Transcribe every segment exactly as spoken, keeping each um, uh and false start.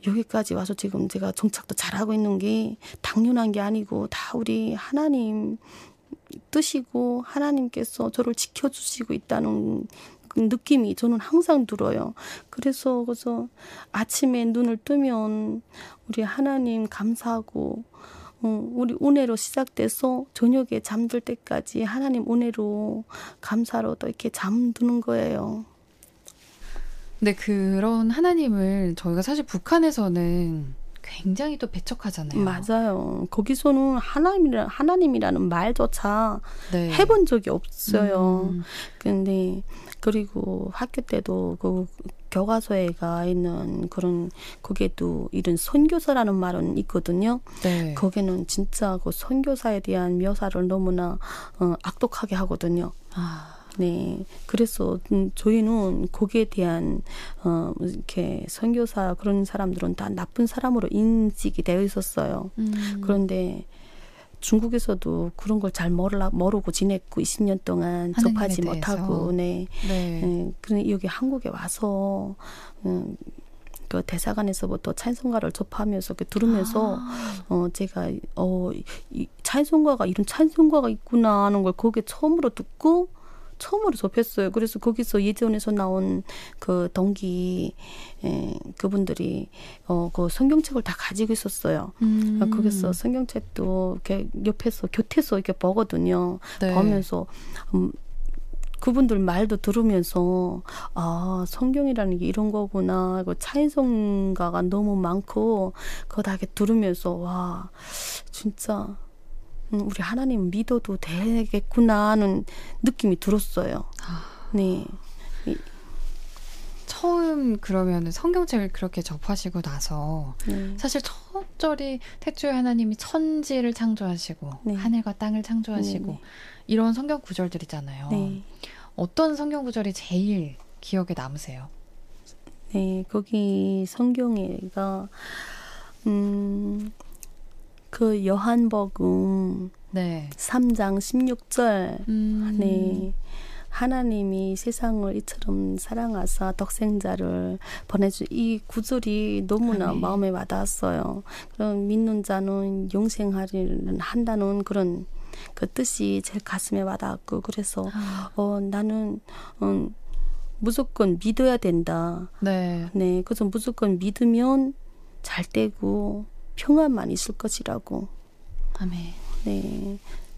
여기까지 와서 지금 제가 정착도 잘하고 있는 게 당연한 게 아니고 다 우리 하나님 뜻이고 하나님께서 저를 지켜주시고 있다는 그 느낌이 저는 항상 들어요. 그래서 그래서 아침에 눈을 뜨면 우리 하나님 감사하고 어, 우리 은혜로 시작돼서 저녁에 잠들 때까지 하나님 은혜로 감사로 또 이렇게 잠드는 거예요. 근데 그런 하나님을 저희가 사실 북한에서는 굉장히 또 배척하잖아요. 맞아요. 거기서는 하나님이라, 하나님이라는 말조차 네. 해본 적이 없어요. 음. 근데 그리고 학교 때도 그 교과서에 가 있는 그런 거기에도 이런 선교사라는 말은 있거든요. 네. 거기는 진짜 그 선교사에 대한 묘사를 너무나 어, 악독하게 하거든요. 아. 네, 그래서 음, 저희는 거기에 대한 어, 이렇게 선교사 그런 사람들은 다 나쁜 사람으로 인식이 되어 있었어요. 음. 그런데 중국에서도 그런 걸 잘 모르고 지냈고 이십 년 동안 접하지 대해서. 못하고, 네, 네. 네, 그런 여기 한국에 와서 음, 그 대사관에서부터 찬송가를 접하면서 이렇게 들으면서 아. 어 제가 어 이 찬송가가 이런 찬송가가 있구나 하는 걸 거기에 처음으로 듣고. 처음으로 접했어요. 그래서 거기서 예전에서 나온 그 동기 에, 그분들이 어, 그 성경책을 다 가지고 있었어요. 음. 거기서 성경책도 이렇게 옆에서 곁에서 이렇게 보거든요. 네. 보면서 음, 그분들 말도 들으면서 아 성경이라는 게 이런 거구나. 그 찬송가가 너무 많고 그거 다 이렇게 들으면서 와 진짜. 우리 하나님 믿어도 되겠구나 하는 느낌이 들었어요. 네. 처음 그러면 성경책을 그렇게 접하시고 나서 네. 사실 첫 절이 태초에 하나님이 천지를 창조하시고 네. 하늘과 땅을 창조하시고 네, 네. 이런 성경 구절들이잖아요. 네. 어떤 성경 구절이 제일 기억에 남으세요? 네, 거기 성경에가 음, 그 요한복음 네. 삼 장 십육 절 음. 네. 하나님이 세상을 이처럼 사랑하사 독생자를 보내주 이 구절이 너무나 아멘. 마음에 와닿았어요. 그럼 믿는 자는 영생하리는 한다는 그런 그 뜻이 제 가슴에 와닿았고 그래서 아. 어, 나는 음, 무조건 믿어야 된다. 네. 네, 그래서 무조건 믿으면 잘 되고 평안만 있을 것이라고. 아멘. 네.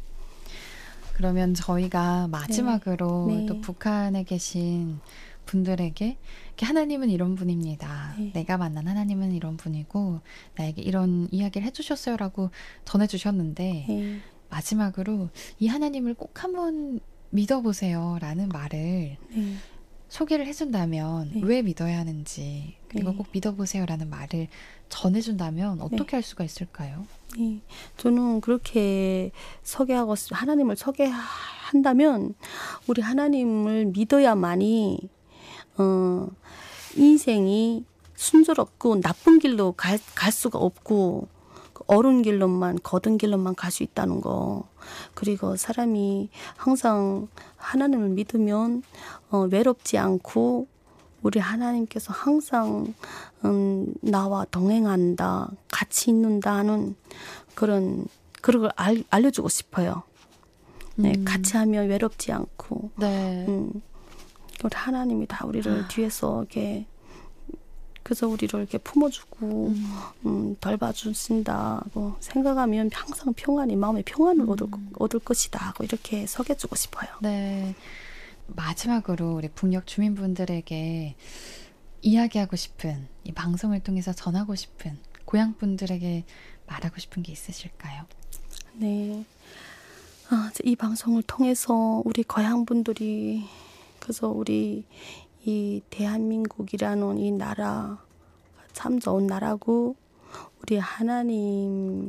그러면 저희가 마지막으로 네. 또 북한에 계신 분들에게 하나님은 이런 분입니다. 네. 내가 만난 하나님은 이런 분이고 나에게 이런 이야기를 해주셨어요 라고 전해주셨는데 네. 마지막으로 이 하나님을 꼭 한번 믿어보세요 라는 말을 네. 소개를 해준다면 네. 왜 믿어야 하는지 그리고 네. 꼭 믿어보세요 라는 말을 전해준다면 어떻게 네. 할 수가 있을까요? 네. 저는 그렇게 소개하고 하나님을 소개한다면 우리 하나님을 믿어야만이 어, 인생이 순조롭고 나쁜 길로 갈, 갈 수가 없고 옳은 길로만 거든 길로만 갈 수 있다는 거. 그리고 사람이 항상 하나님을 믿으면 어, 외롭지 않고 우리 하나님께서 항상 음, 나와 동행한다, 같이 있는다 하는 그런 그런 걸 알, 알려주고 싶어요. 네, 음. 같이 하면 외롭지 않고, 네. 음, 우리 하나님이 다 우리를 아. 뒤에서 이렇게 그래서 우리를 이렇게 품어주고 음. 음, 돌봐주신다고 생각하면 항상 평안이 마음의 평안을 음. 얻을, 얻을 것이다 하고 이렇게 소개해주고 싶어요. 네. 마지막으로 우리 북녘 주민분들에게 이야기하고 싶은 이 방송을 통해서 전하고 싶은 고향 분들에게 말하고 싶은 게 있으실까요? 네. 아, 이 방송을 통해서 우리 고향 분들이 그래서 우리 이 대한민국이라는 이 나라 참 좋은 나라고 우리 하나님에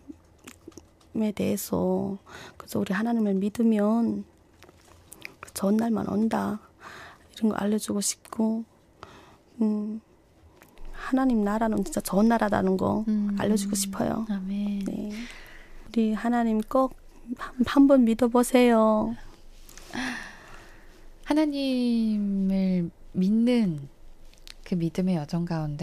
대해서 그래서 우리 하나님을 믿으면 좋은 날만 온다 이런 거 알려주고 싶고 음, 하나님 나라는 진짜 좋은 나라라는 거 음. 알려주고 싶어요. 아멘. 네. 우리 하나님 꼭 한 번 믿어보세요. 하나님을 믿는 그 믿음의 여정 가운데